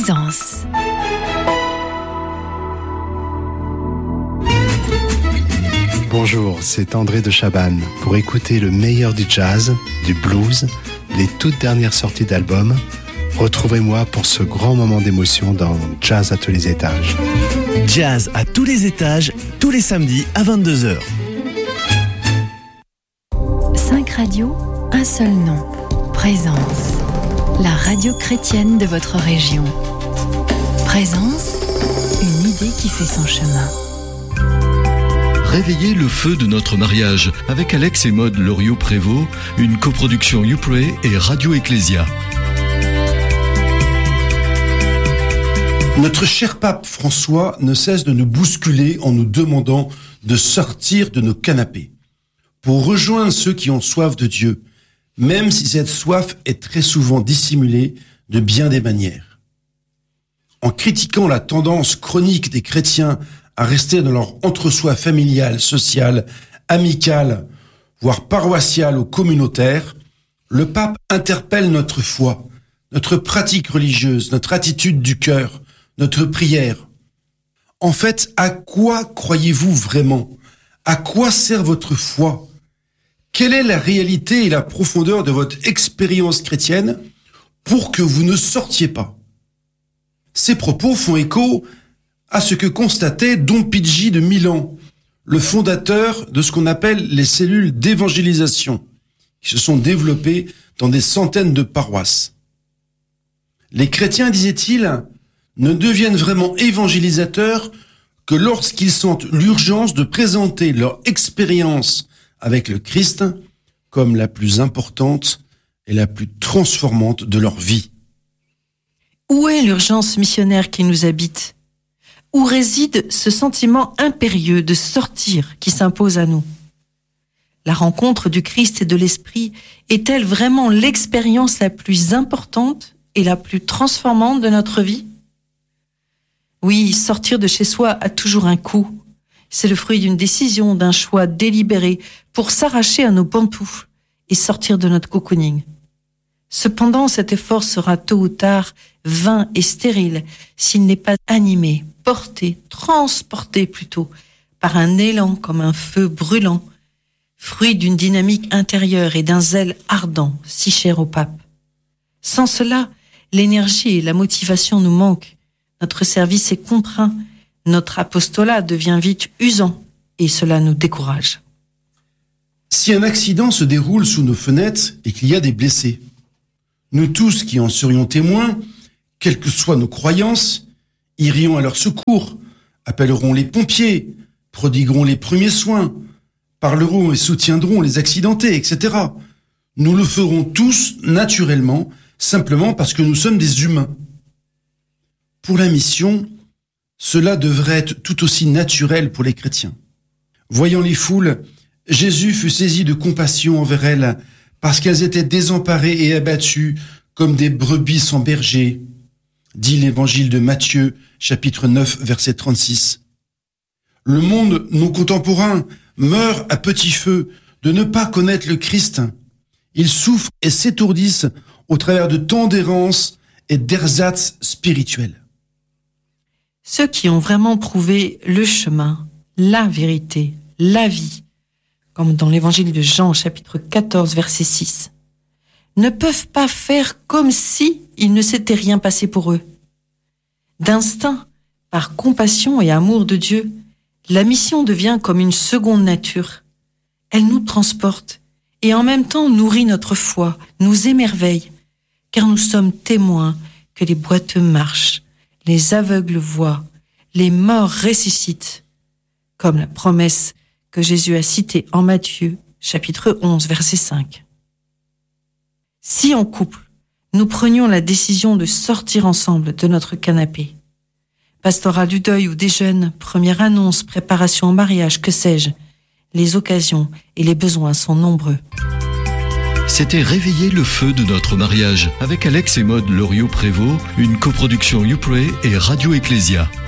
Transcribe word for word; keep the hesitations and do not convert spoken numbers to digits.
Présence. Bonjour, c'est André de Chabannes. Pour écouter le meilleur du jazz, du blues, les toutes dernières sorties d'albums, retrouvez-moi pour ce grand moment d'émotion dans Jazz à tous les étages. Jazz à tous les étages, tous les samedis à vingt-deux heures. Cinq radios, un seul nom. Présence. La radio chrétienne de votre région. Présence, une idée qui fait son chemin. Réveillez le feu de notre mariage avec Alex et Maud Loriot-Prévost, une coproduction YouPray et Radio Ecclésia. Notre cher pape François ne cesse de nous bousculer en nous demandant de sortir de nos canapés pour rejoindre ceux qui ont soif de Dieu, même si cette soif est très souvent dissimulée de bien des manières. En critiquant la tendance chronique des chrétiens à rester dans leur entre-soi familial, social, amical, voire paroissial ou communautaire, le pape interpelle notre foi, notre pratique religieuse, notre attitude du cœur, notre prière. En fait, à quoi croyez-vous vraiment? À quoi sert votre foi? Quelle est la réalité et la profondeur de votre expérience chrétienne pour que vous ne sortiez pas? Ces propos font écho à ce que constatait Don Pidgey de Milan, le fondateur de ce qu'on appelle les cellules d'évangélisation, qui se sont développées dans des centaines de paroisses. Les chrétiens, disait-il, ne deviennent vraiment évangélisateurs que lorsqu'ils sentent l'urgence de présenter leur expérience avec le Christ comme la plus importante et la plus transformante de leur vie. Où est l'urgence missionnaire qui nous habite? Où réside ce sentiment impérieux de sortir qui s'impose à nous? La rencontre du Christ et de l'Esprit est-elle vraiment l'expérience la plus importante et la plus transformante de notre vie? Oui, sortir de chez soi a toujours un coût. C'est le fruit d'une décision, d'un choix délibéré pour s'arracher à nos pantoufles et sortir de notre cocooning. Cependant, cet effort sera tôt ou tard vain et stérile s'il n'est pas animé, porté, transporté plutôt, par un élan comme un feu brûlant, fruit d'une dynamique intérieure et d'un zèle ardent, si cher au pape. Sans cela, l'énergie et la motivation nous manquent, notre service est contraint, notre apostolat devient vite usant et cela nous décourage. Si un accident se déroule sous nos fenêtres et qu'il y a des blessés, nous tous qui en serions témoins, quelles que soient nos croyances, irions à leur secours, appellerons les pompiers, prodiguerons les premiers soins, parlerons et soutiendrons les accidentés, et cetera. Nous le ferons tous naturellement, simplement parce que nous sommes des humains. Pour la mission, cela devrait être tout aussi naturel pour les chrétiens. Voyant les foules, Jésus fut saisi de compassion envers elles parce qu'elles étaient désemparées et abattues comme des brebis sans berger, dit l'évangile de Matthieu, chapitre neuf, verset trente-six. Le monde non contemporain meurt à petit feu de ne pas connaître le Christ. Ils souffrent et s'étourdissent au travers de tant d'errances et d'ersatz spirituels. Ceux qui ont vraiment prouvé le chemin, la vérité, la vie, comme dans l'évangile de Jean, chapitre quatorze, verset six, ne peuvent pas faire comme si il ne s'était rien passé pour eux. D'instinct, par compassion et amour de Dieu, la mission devient comme une seconde nature. Elle nous transporte et en même temps nourrit notre foi, nous émerveille, car nous sommes témoins que les boiteux marchent, les aveugles voient, les morts ressuscitent, comme la promesse que Jésus a citée en Matthieu, chapitre onze, verset cinq. Si en couple, nous prenions la décision de sortir ensemble de notre canapé, pastorat du deuil ou des jeunes, première annonce, préparation au mariage, que sais-je, les occasions et les besoins sont nombreux. C'était Réveiller le feu de notre mariage avec Alex et Maud Loriot-Prévost, une coproduction YouPray et Radio Ecclésia.